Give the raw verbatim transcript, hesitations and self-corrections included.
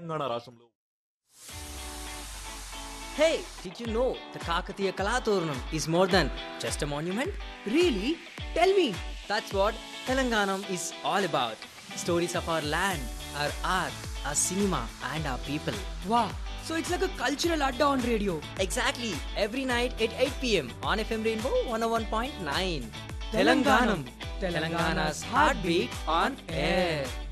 తెలంగాణ రాష్ట్రంలో Hey, did you know the Kakatiya Kalaturnam is more than just a monument? Really? Tell me. That's what Telanganam is all about. Stories of our land, our art, our cinema, and our people. Wow. So it's like a cultural adda on radio. Exactly, every night at eight p.m. on F M Rainbow one oh one point nine. Telanganam. Telangana's heartbeat on air.